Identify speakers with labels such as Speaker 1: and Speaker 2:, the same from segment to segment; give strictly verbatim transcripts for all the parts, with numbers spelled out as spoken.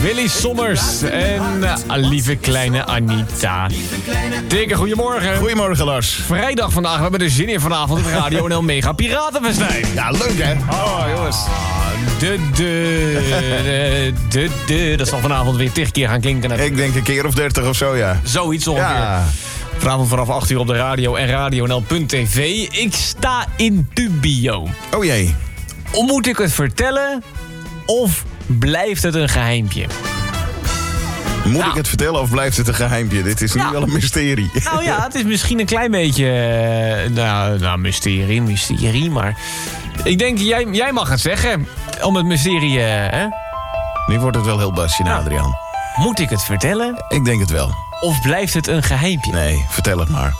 Speaker 1: Willy Sommers en uh, lieve kleine Anita. Dikke goedemorgen.
Speaker 2: Goedemorgen, Lars.
Speaker 1: Vrijdag vandaag, we hebben er zin in vanavond. Het Radio N L Mega Piratenfestijn.
Speaker 2: Ja, leuk hè?
Speaker 1: Oh, jongens. De, de, de, de, de. Dat zal vanavond weer tig keer gaan klinken.
Speaker 2: Ik denk een keer of dertig of zo, ja.
Speaker 1: Zoiets ongeveer.
Speaker 2: Ja.
Speaker 1: Vanavond vanaf acht uur op de radio en radio n l punt t v. Ik sta in dubio.
Speaker 2: Oh jee.
Speaker 1: Moet ik het vertellen of blijft het een geheimpje?
Speaker 2: Moet
Speaker 1: nou.
Speaker 2: ik het vertellen of blijft het een geheimpje? Dit is nu
Speaker 1: Nou.
Speaker 2: wel een mysterie.
Speaker 1: Nou ja, het is misschien een klein beetje... Uh, nou, nou, mysterie, mysterie, maar... Ik denk, jij, jij mag het zeggen. Om het mysterie, uh, hè?
Speaker 2: Nu wordt het wel heel basje,
Speaker 1: Ja.
Speaker 2: Adriaan.
Speaker 1: Moet ik het vertellen
Speaker 2: Ik denk het wel.
Speaker 1: of blijft het een geheimpje?
Speaker 2: Nee, vertel het maar.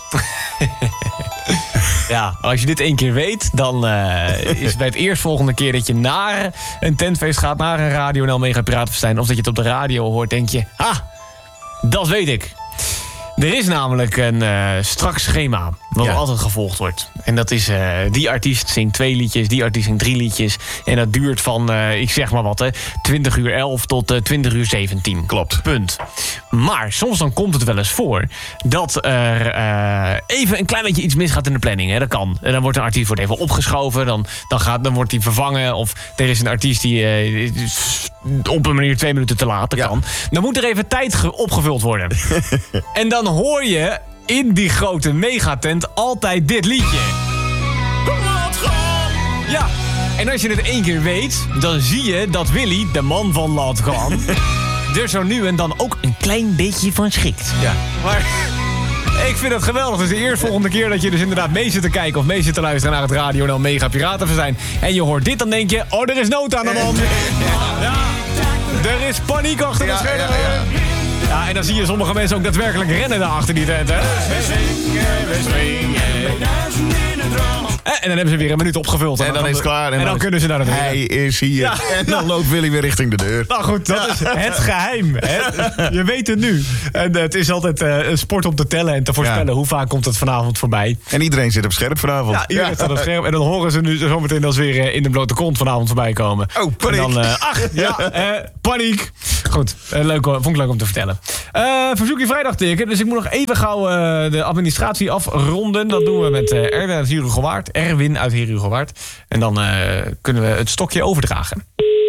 Speaker 1: Ja, als je dit één keer weet, dan uh, is bij het eerstvolgende keer dat je naar een tentfeest gaat, naar een Radio N L Mega Piratenfestijn, of dat je het op de radio hoort, denk je, ah, dat weet ik. Er is namelijk een uh, strak schema wat
Speaker 2: Ja.
Speaker 1: altijd gevolgd wordt. En dat is, uh, die artiest zingt twee liedjes, die artiest zingt drie liedjes. En dat duurt van, uh, ik zeg maar wat, hè, twintig uur elf tot uh, twintig uur zeventien.
Speaker 2: Klopt.
Speaker 1: Punt. Maar soms dan komt het wel eens voor dat er uh, even een klein beetje iets misgaat in de planning. Hè? Dat kan. En dan wordt een artiest wordt even opgeschoven, dan, dan, gaat, dan wordt die vervangen. Of er is een artiest die uh, op een manier twee minuten te laat. Dat
Speaker 2: Ja.
Speaker 1: kan. Dan moet er even tijd ge- opgevuld worden. En dan hoor je in die grote megatent altijd dit liedje. Laat gaan! Ja, en als je het één keer weet, dan zie je dat Willy, de man van Laat gaan, er zo nu en dan ook een klein beetje van schikt.
Speaker 2: Ja.
Speaker 1: Maar ik vind het geweldig. Het is de eerstvolgende keer dat je dus inderdaad mee zit te kijken of mee zit te luisteren naar het Radio N L Mega Piratenfestijn. En je hoort dit, dan denk je, oh, er is nood aan de hand. Ja, er is paniek achter de
Speaker 2: Ja,
Speaker 1: schermen.
Speaker 2: ja, ja.
Speaker 1: Ja, en dan zie je sommige mensen ook daadwerkelijk rennen daar achter die tent, hè? We swingen, we swingen. En dan hebben ze weer een minuut opgevuld.
Speaker 2: En dan is het klaar.
Speaker 1: En dan
Speaker 2: is-
Speaker 1: kunnen ze naar de deur.
Speaker 2: Hij is hier.
Speaker 1: Ja.
Speaker 2: En dan loopt Willy weer richting de deur.
Speaker 1: Nou goed, dat is het geheim. Hè? Je weet het nu. En het is altijd uh, een sport om te tellen en te voorspellen
Speaker 2: Ja.
Speaker 1: hoe vaak komt het vanavond voorbij.
Speaker 2: En iedereen zit op scherp vanavond.
Speaker 1: Ja, iedereen staat op scherm. En dan horen ze nu zometeen als weer uh, in de blote kont vanavond voorbij komen.
Speaker 2: Oh, paniek.
Speaker 1: En dan, uh, ach, ja, uh, paniek. Goed, uh, leuk, vond ik leuk om te vertellen. Uh, verzoekje vrijdag tikken. Dus ik moet nog even gauw uh, de administratie afronden. Dat doen we met uh, Erwin uit Herugowaard. Erwin uit Herugowaard. En dan uh, kunnen we het stokje overdragen.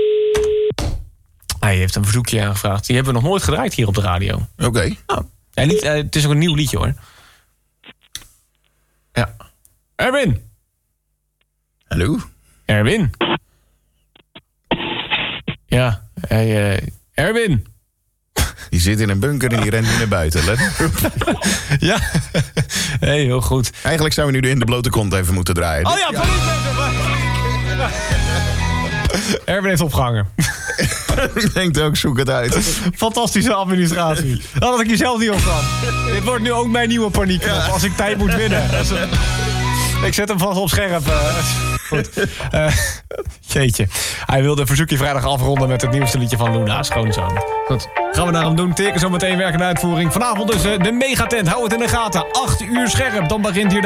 Speaker 1: Hij heeft een verzoekje aangevraagd. Die hebben we nog nooit gedraaid hier op de radio.
Speaker 2: Oké. Okay.
Speaker 1: Oh. Ja, niet, uh, het is ook een nieuw liedje, hoor. Ja. Erwin!
Speaker 2: Hallo?
Speaker 1: Erwin? Ja, hey, uh, Erwin!
Speaker 2: Die zit in een bunker en die rent nu naar buiten. Let.
Speaker 1: Ja, hey, heel goed.
Speaker 2: Eigenlijk zouden we nu in de blote kont even moeten draaien.
Speaker 1: Oh ja, paniek! Erwin heeft opgehangen.
Speaker 2: Ik denk ook, zoek het uit.
Speaker 1: Fantastische administratie. Dat had ik hier zelf niet op kan. Dit wordt nu ook mijn nieuwe paniek. Als ik tijd moet winnen. Dat is, uh, ik zet hem vast op scherp. Uh, goed. Uh, jeetje. Hij wilde verzoekje vrijdag afronden met het nieuwste liedje van Luna, Schoonzoon. Goed. Gaan we naar hem doen. Teken zo meteen werken naar uitvoering. Vanavond dus uh, de megatent. Hou het in de gaten. acht uur scherp. Dan begint hier de